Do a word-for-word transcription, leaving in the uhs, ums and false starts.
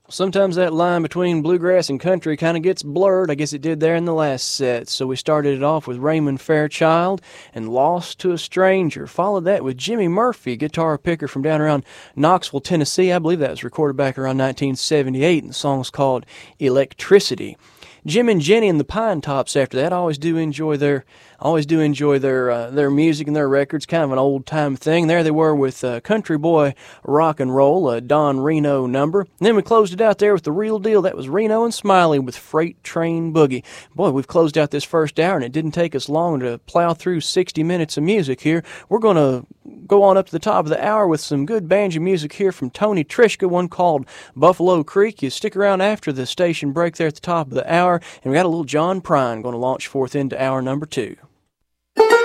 Sometimes that line between bluegrass and country kind of gets blurred. I guess it did there in the last set. So we started it off with Raymond Fairchild and Lost to a Stranger. Followed that with Jimmy Murphy, guitar picker from down around Knoxville, Tennessee. I believe that was recorded back around nineteen seventy-eight, and the song's called Electricity. Jim and Jenny and the Pine Tops after that. I always do enjoy their always do enjoy their uh, their music and their records. Kind of an old time thing. There they were with uh, Country Boy Rock and Roll, a Don Reno number. And then we closed it out there with the real deal. That was Reno and Smiley with Freight Train Boogie. Boy, we've closed out this first hour, and it didn't take us long to plow through sixty minutes of music here. We're going to go on up to the top of the hour with some good banjo music here from Tony Trischka, one called Buffalo Creek. You stick around after the station break there at the top of the hour, and we got a little John Prine going to launch forth into hour number two.